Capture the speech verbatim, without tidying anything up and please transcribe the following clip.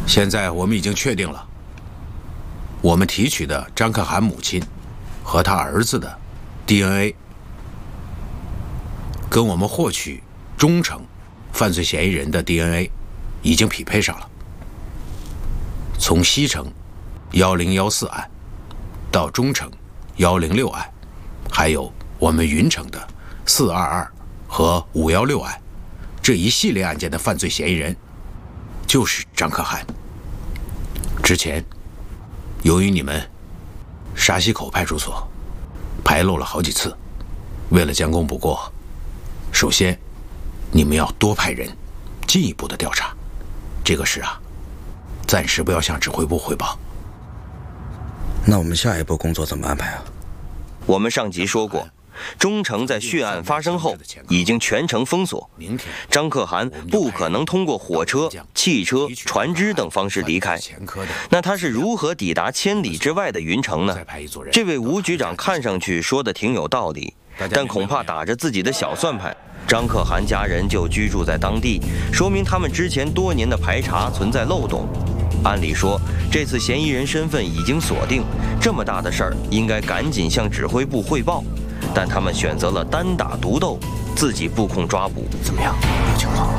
现在我们已经确定了，我们提取的张可汗母亲和他儿子的 D N A， 跟我们获取忠诚犯罪嫌疑人的 D N A 已经匹配上了。从西城一零一四案到中城一零六案，还有我们云城的四二二和五一六案，这一系列案件的犯罪嫌疑人就是张可汗。之前由于你们沙溪口派出所排漏了好几次，为了将功补过，首先你们要多派人进一步的调查。这个事啊，暂时不要向指挥部汇报。 那我们下一步工作怎么安排啊？ 我们上集说过，中城在血案发生后已经全城封锁，张可汗不可能通过火车、汽车、船只等方式离开。那他是如何抵达千里之外的云城呢？这位吴局长看上去说的挺有道理，但恐怕打着自己的小算盘。张可汗家人就居住在当地，说明他们之前多年的排查存在漏洞。按理说，这次嫌疑人身份已经锁定，这么大的事儿应该赶紧向指挥部汇报。但他们选择了单打独斗，自己布控抓捕。 怎么样？有情况？